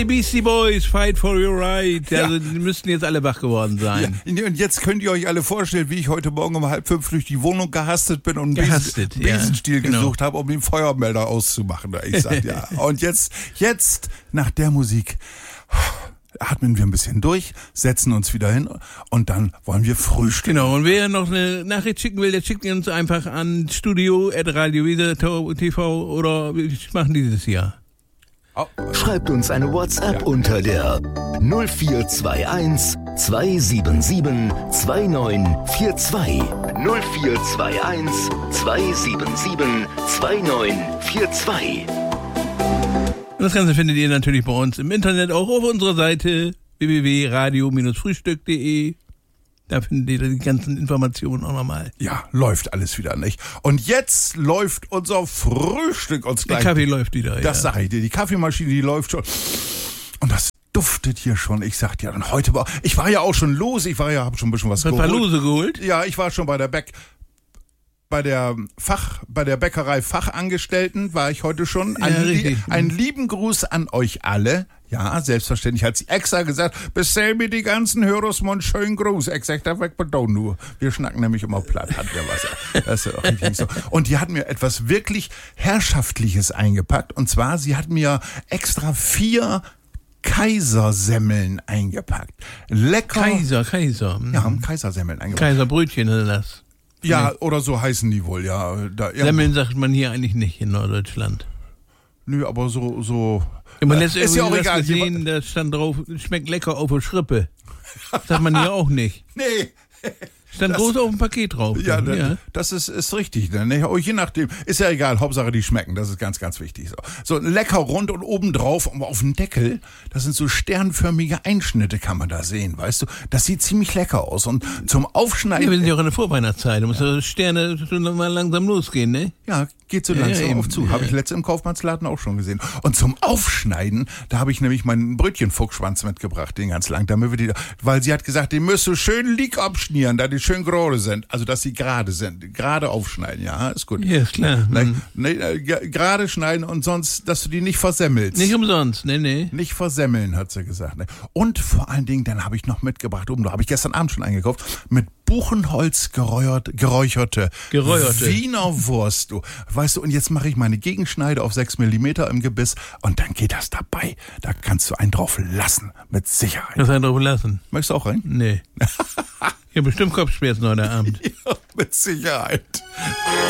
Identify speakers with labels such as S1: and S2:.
S1: Die Beastie Boys, Fight for Your Right.
S2: Ja.
S1: Also, die müssten jetzt alle wach geworden sein.
S2: Ja, und jetzt könnt ihr euch alle vorstellen, wie ich heute Morgen um 4:30 durch die Wohnung gehastet bin und einen Besenstiel gesucht habe, um den Feuermelder auszumachen. Ich sag ja. Und jetzt nach der Musik atmen wir ein bisschen durch, setzen uns wieder hin und dann wollen wir frühstücken.
S1: Genau, und wer noch eine Nachricht schicken will, der schickt uns einfach an studio@radioweser.tv oder wir machen dieses Jahr.
S3: Schreibt uns eine WhatsApp unter der 0421 277 2942. 0421 277 2942.
S1: Und das Ganze findet ihr natürlich bei uns im Internet, auch auf unserer Seite www.radio-frühstück.de. Da findet ihr die ganzen Informationen auch nochmal.
S2: Ja, läuft alles wieder, nicht? Und jetzt läuft unser Frühstück uns gleich.
S1: Der Kaffee läuft wieder,
S2: Das sag ich dir, die Kaffeemaschine, die läuft schon. Und das duftet hier schon. Ich sag dir, und heute ich war ja auch schon los, hab schon ein bisschen was geholt.
S1: Was war Lose geholt?
S2: Ja, ich war schon bei der Bäckerei Fachangestellten war ich heute schon. Einen lieben Gruß an euch alle. Ja, selbstverständlich hat sie extra gesagt, bestell mir die ganzen Hörosmund schönen Gruß. Exakt, da weg beton nur. Wir schnacken nämlich immer platt, hat der was. Das ist auch richtig so. Und die hat mir etwas wirklich Herrschaftliches eingepackt. Und zwar, sie hat mir extra 4 Kaisersemmeln eingepackt. Lecker.
S1: Kaiser.
S2: Ja, Kaisersemmeln eingepackt.
S1: Kaiserbrötchen ist das.
S2: Ja, oder so heißen die wohl, ja.
S1: Semmeln sagt man hier eigentlich nicht in Norddeutschland.
S2: Nö, aber so.
S1: Ist ja auch egal. Gesehen, da stand drauf, schmeckt lecker auf der Schrippe. Das sagt man hier auch nicht.
S2: Nee.
S1: Stand groß auf dem Paket drauf.
S2: Ja, das ist richtig. Ne? Je nachdem, ist ja egal, Hauptsache die schmecken, das ist ganz, ganz wichtig. So lecker rund und obendrauf, auf dem Deckel, das sind so sternförmige Einschnitte, kann man da sehen, weißt du. Das sieht ziemlich lecker aus und zum Aufschneiden...
S1: Ja, wir sind ja auch in der Vorweihnachtszeit, da muss die Sterne schon mal langsam losgehen, ne?
S2: Ja, geht so langsam auf zu. Habe ich letztens im Kaufmannsladen auch schon gesehen. Und zum Aufschneiden, da habe ich nämlich meinen Brötchenfuchsschwanz mitgebracht, den ganz lang, weil sie hat gesagt, den müsst du schön lieg abschnieren, da die schön gerade sind, also dass sie gerade sind, gerade aufschneiden, ja, ist gut.
S1: Ja, ist klar.
S2: Gerade schneiden und sonst, dass du die nicht versemmelst.
S1: Nicht umsonst, nee.
S2: Nicht versemmeln, hat sie gesagt. Ne? Und vor allen Dingen, dann habe ich noch mitgebracht, da habe ich gestern Abend schon eingekauft, mit Buchenholz geräucherte Wiener Wurst, du. Weißt du, und jetzt mache ich meine Gegenschneide auf 6 mm im Gebiss und dann geht das dabei. Da kannst du einen drauf lassen, mit Sicherheit.
S1: Kannst du einen drauf lassen?
S2: Möchtest du auch rein?
S1: Nee. Ich habe bestimmt Kopfschmerzen heute Abend.
S2: Ja, mit Sicherheit.